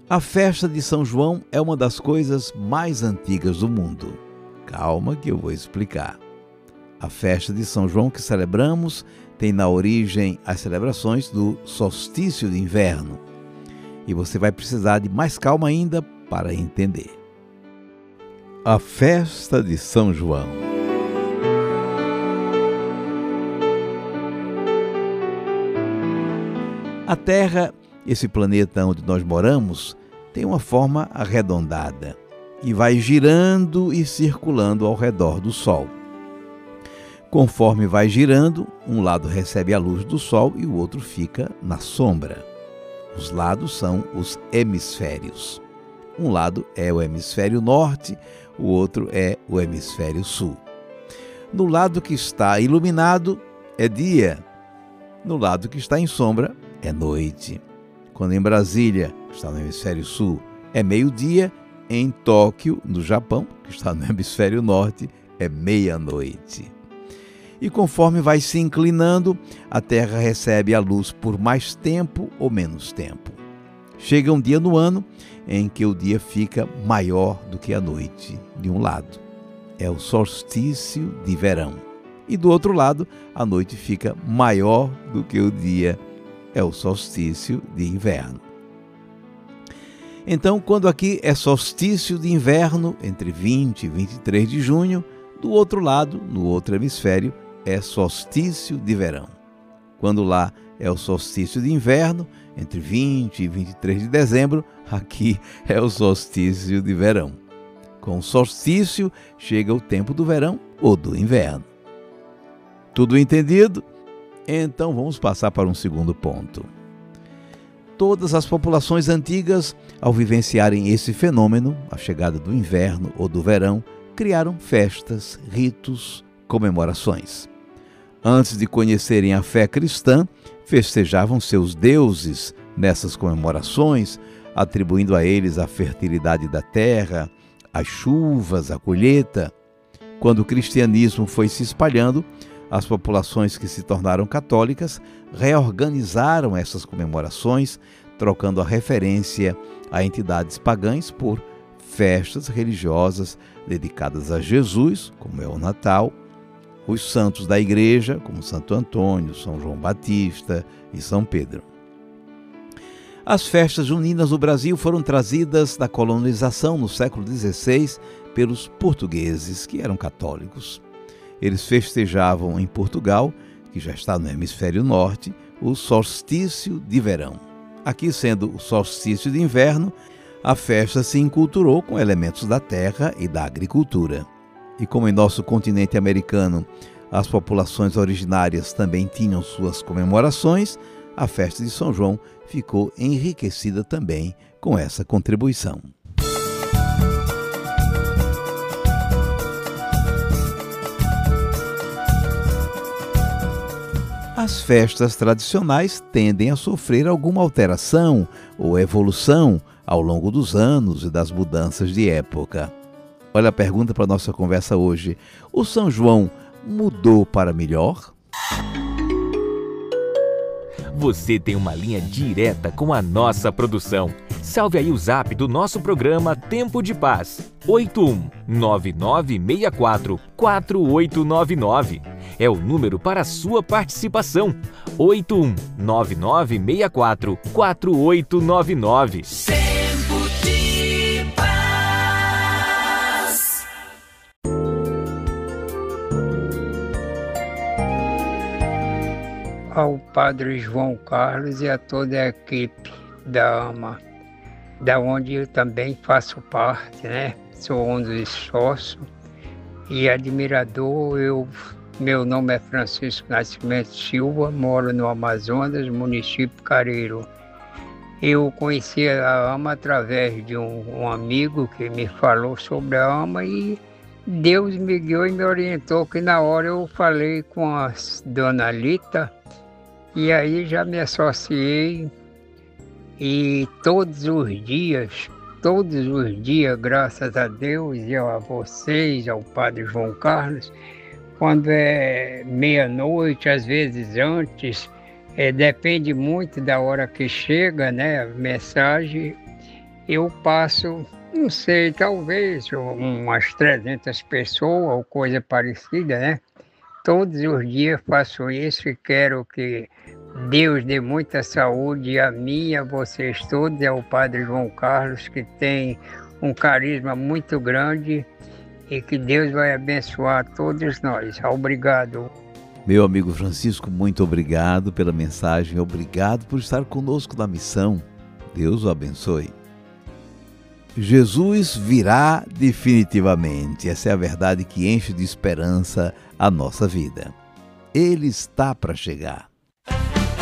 A festa de São João é uma das coisas mais antigas do mundo. Calma que eu vou explicar. A festa de São João que celebramos tem na origem as celebrações do solstício de inverno. E você vai precisar de mais calma ainda para entender. A festa de São João. A Terra, esse planeta onde nós moramos, tem uma forma arredondada e vai girando e circulando ao redor do Sol. Conforme vai girando, um lado recebe a luz do Sol e o outro fica na sombra. Os lados são os hemisférios. Um lado é o hemisfério norte, o outro é o hemisfério sul. No lado que está iluminado é dia, no lado que está em sombra é noite. Quando em Brasília, que está no hemisfério sul, é meio-dia, em Tóquio, no Japão, que está no hemisfério norte, é meia-noite. E conforme vai se inclinando, a Terra recebe a luz por mais tempo ou menos tempo. Chega um dia no ano em que o dia fica maior do que a noite, de um lado. É o solstício de verão. E do outro lado, a noite fica maior do que o dia. É o solstício de inverno. Então, quando aqui é solstício de inverno, entre 20 e 23 de junho, do outro lado, no outro hemisfério, é solstício de verão. Quando lá é o solstício de inverno, entre 20 e 23 de dezembro, aqui é o solstício de verão. Com o solstício chega o tempo do verão ou do inverno. Tudo entendido? Então vamos passar para um segundo ponto. Todas as populações antigas, ao vivenciarem esse fenômeno, a chegada do inverno ou do verão, criaram festas, ritos, comemorações. Antes de conhecerem a fé cristã, festejavam seus deuses nessas comemorações, atribuindo a eles a fertilidade da terra, as chuvas, a colheita. Quando o cristianismo foi se espalhando, as populações que se tornaram católicas reorganizaram essas comemorações, trocando a referência a entidades pagãs por festas religiosas dedicadas a Jesus, como é o Natal, os santos da igreja, como Santo Antônio, São João Batista e São Pedro. As festas juninas no Brasil foram trazidas da colonização no século XVI pelos portugueses, que eram católicos. Eles festejavam em Portugal, que já está no hemisfério norte, o solstício de verão. Aqui, sendo o solstício de inverno, a festa se enculturou com elementos da terra e da agricultura. E como em nosso continente americano as populações originárias também tinham suas comemorações, a festa de São João ficou enriquecida também com essa contribuição. As festas tradicionais tendem a sofrer alguma alteração ou evolução ao longo dos anos e das mudanças de época. Olha a pergunta para a nossa conversa hoje. O São João mudou para melhor? Você tem uma linha direta com a nossa produção. Salve aí o zap do nosso programa Tempo de Paz. 81-9964-4899. É o número para a sua participação. 81-9964-4899. Tempo de Paz. Ao Padre João Carlos e a toda a equipe da AMA, da onde eu também faço parte, né? Sou um dos sócios e admirador. Meu nome é Francisco Nascimento Silva, moro no Amazonas, município Careiro. Eu conheci a AMA através de um amigo que me falou sobre a AMA e Deus me guiou e me orientou, que na hora eu falei com a dona Lita e aí já me associei e todos os dias, graças a Deus e a vocês, ao Padre João Carlos, quando é meia-noite, às vezes antes, depende muito da hora que chega, né, a mensagem, eu passo, não sei, talvez umas 300 pessoas ou coisa parecida, né? Todos os dias faço isso e quero que Deus dê muita saúde a mim e a vocês todos, é o Padre João Carlos, que tem um carisma muito grande e que Deus vai abençoar todos nós. Obrigado. Meu amigo Francisco, muito obrigado pela mensagem, obrigado por estar conosco na missão. Deus o abençoe. Jesus virá definitivamente. Essa é a verdade que enche de esperança a nossa vida. Ele está para chegar.